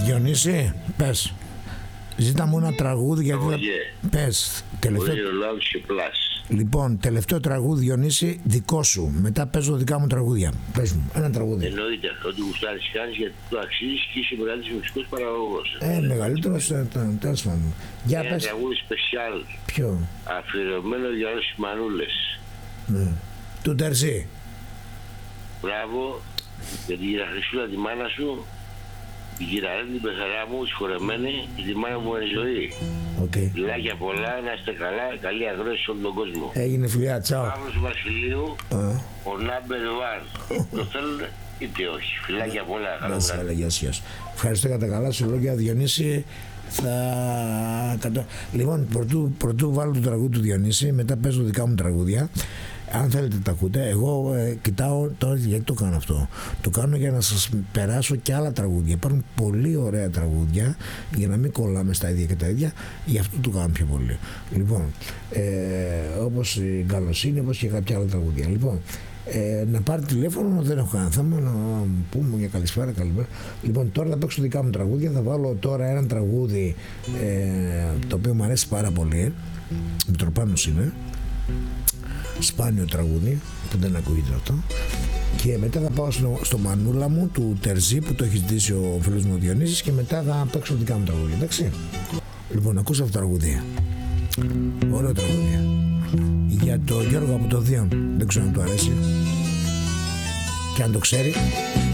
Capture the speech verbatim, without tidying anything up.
Διονύση, πες. Ζήτα μου ένα τραγούδι γιατί θα... Πες. Τελευταίο... Λοιπόν, τελευταίο τραγούδι, Διονύση, δικό σου. Μετά παίζω δικά μου τραγούδια. Πες μου, ένα τραγούδι. Εννοείται, ό,τι γουστάρεις κάνεις γιατί το αξίζεις και είσαι μεγαλύτερος μουσικός παραγωγός. Ε, μεγαλύτερος, τέλος πάντων. Για ένα πες. τραγούδι σπεσιάλ. Ποιο? Αφιερωμένο για όλες τις μανούλες. Ναι. Του Τερζή. Μπράβο, για την κυρία Χρυσούλα, τη μάνα σου, την κυρία την πεθαρά μου, συγχωρεμένη, και τη μάνα μου εν ζωή. Okay. Φιλάκια πολλά, να είστε καλά, καλή αγνώση σε όλο τον κόσμο. Έγινε, φιλιά, τσάου. Παύλος Βασιλείου, uh. ο number one. Το θέλουν είτε όχι. Φιλάκια πολλά, καλά βράδυ. Γεια σας. Ευχαριστώ για τα καλά σου λόγια, Διονύση. Θα... Λοιπόν, πρωτού, πρωτού βάλω το τραγούδι του Διονύση, μετά παίζω δικά μου τραγούδια. Αν θέλετε τα ακούτε, εγώ ε, κοιτάω τώρα γιατί το κάνω αυτό. Το κάνω για να σας περάσω και άλλα τραγούδια. Υπάρχουν πολύ ωραία τραγούδια για να μην κολλάμε στα ίδια και τα ίδια. Γι' αυτό το κάνω πιο πολύ. Λοιπόν, ε, όπως η καλοσύνη, όπως και κάποια άλλα τραγούδια. Λοιπόν, ε, να πάρει τηλέφωνο, δεν έχω κανένα θέμα, να πούμε για καλησπέρα, καλημέρα. Λοιπόν, τώρα θα παίξω δικά μου τραγούδια. Θα βάλω τώρα ένα τραγούδι ε, το οποίο μου αρέσει πάρα πολύ. Μητροπάνος είναι. Σπάνιο τραγούδι που δεν ακούγεται αυτό. Και μετά θα πάω στο, στο Μανούλα μου του Τερζή που το έχει ζητήσει ο φίλος μου ο Διονύσης και μετά θα παίξω δικά μου τραγούδια, εντάξει. Λοιπόν, ακούσα αυτό το τραγούδι. Ωραίο τραγούδι. Για τον Γιώργο από το Δίον. Δεν ξέρω αν του αρέσει. Και αν το ξέρει.